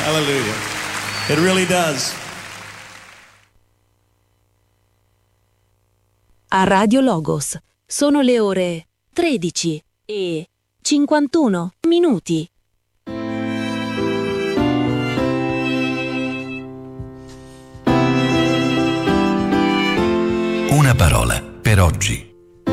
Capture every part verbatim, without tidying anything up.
Hallelujah. It really does. A Radio Logos sono le ore tredici e cinquantuno minuti. Una parola per oggi.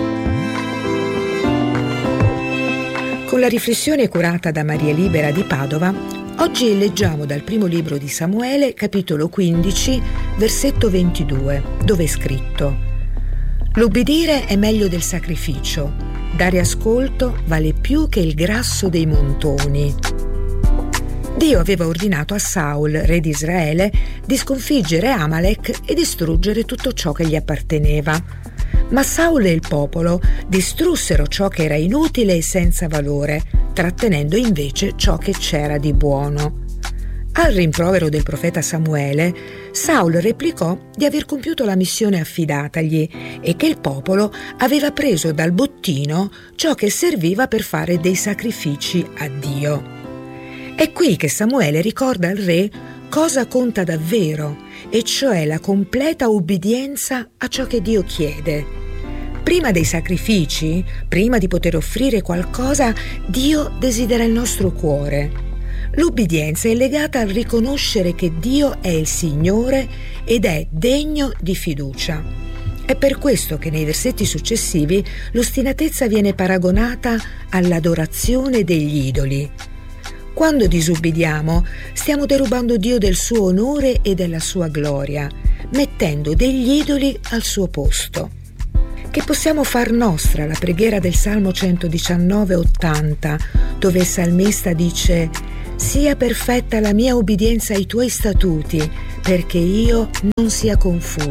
Con la riflessione curata da Maria Libera di Padova, oggi leggiamo dal primo libro di Samuele, capitolo quindici, versetto ventidue, dove è scritto: «L'ubbidire è meglio del sacrificio, dare ascolto vale più che il grasso dei montoni». Dio aveva ordinato a Saul, re di Israele, di sconfiggere Amalek e distruggere tutto ciò che gli apparteneva. Ma Saul e il popolo distrussero ciò che era inutile e senza valore, trattenendo invece ciò che c'era di buono. Al rimprovero del profeta Samuele, Saul replicò di aver compiuto la missione affidatagli e che il popolo aveva preso dal bottino ciò che serviva per fare dei sacrifici a Dio. È qui che Samuele ricorda al re cosa conta davvero, e cioè la completa ubbidienza a ciò che Dio chiede. Prima dei sacrifici, prima di poter offrire qualcosa, Dio desidera il nostro cuore. L'ubbidienza è legata al riconoscere che Dio è il Signore ed è degno di fiducia. È per questo che nei versetti successivi l'ostinatezza viene paragonata all'adorazione degli idoli. Quando disubbidiamo, stiamo derubando Dio del suo onore e della sua gloria, mettendo degli idoli al suo posto. Che possiamo far nostra la preghiera del Salmo centodiciannove ottanta, dove il salmista dice: «Sia perfetta la mia ubbidienza ai tuoi statuti, perché io non sia confuso».